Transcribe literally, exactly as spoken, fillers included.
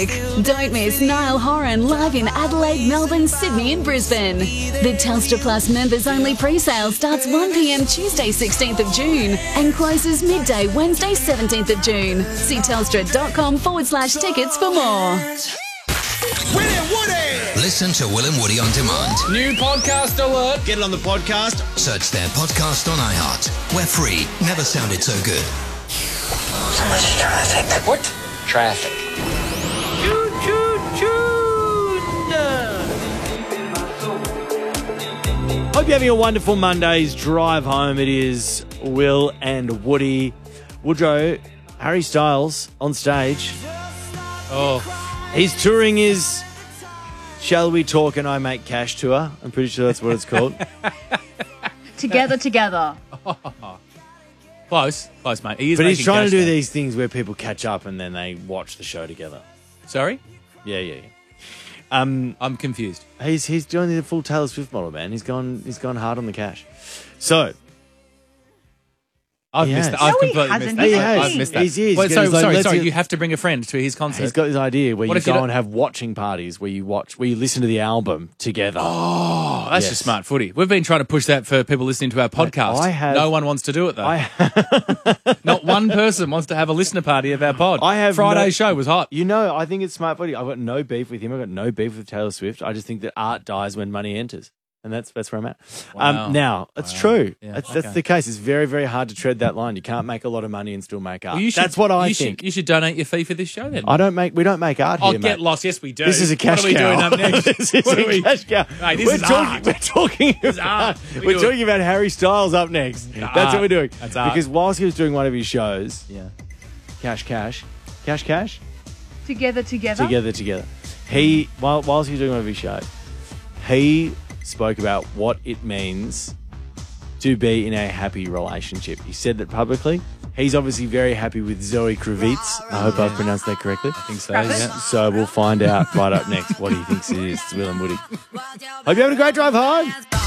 Don't miss Niall Horan live in Adelaide, Melbourne, Sydney and Brisbane. The Telstra Plus members-only pre-sale starts one p m Tuesday sixteenth of June and closes midday Wednesday seventeenth of June. See telstra.com forward slash tickets for more. Will and Woody! Listen to Will and Woody on demand. New podcast alert. Get it on the podcast. Search their podcast on iHeart. We're free. Never sounded so good. So much traffic. What? Traffic. Choo choo choo. Hope you're having a wonderful Monday's drive home. It is Will and Woody. Woodrow, Harry Styles on stage. Oh. He's touring his Shall We Talk and I Make Cash tour. I'm pretty sure that's what it's called. Together, together. Close. Close, mate. He is But he's making trying to cash do though. these things where people catch up and then they watch the show together. Sorry? Yeah, yeah, yeah. Um, I'm confused. he's he's doing the full Taylor Swift model, man. He's gone he's gone hard on the cash. So I've He missed has. that. I've No, he completely hasn't. missed that. He I've- has. I've missed that. He's- he's Wait, got sorry, his own- sorry, let's sorry. get- You have to bring a friend to his concert. he's got this idea where What you if you go don't- and have watching parties where you watch where you listen to the album together. Oh, that's Yes. just smart footy. We've been trying to push that for people listening to our podcast. I have- no one wants to do it, though. I Not one person wants to have a listener party of our pod. I have Friday's no- show was hot. You know, I think it's smart footy. I've got no beef with him. I've got no beef with Taylor Swift. I just think that art dies when money enters. And that's that's where I'm at. Wow. Um, now, it's Wow. true. Yeah, That's, okay. that's the case. It's very, very hard to tread that line. You can't make a lot of money and still make art. Well, you should- that's what I you think. Should, you should donate your fee for this show then. I don't make. We don't make art Oh, here, get mate. lost. Yes, we do. This is a cash What are we cow. doing up next? this is What a are we- cash cow. Mate, this we're is talking. art. We're talking This is about. art. We We're do talking about Harry Styles up next. That's art. what we're doing. That's art. Because whilst he was doing one of his shows, Yeah. cash, cash, cash, cash. Together, together. Together, together. He, while whilst he was doing one of his shows, he spoke about what it means to be in a happy relationship. He said that publicly. He's obviously very happy with Zoe Kravitz. I hope I've pronounced that correctly. I think so. Rabbit. Yeah. So we'll find out right up next what he thinks it is. It's Will and Woody. Hope you're having a great drive home.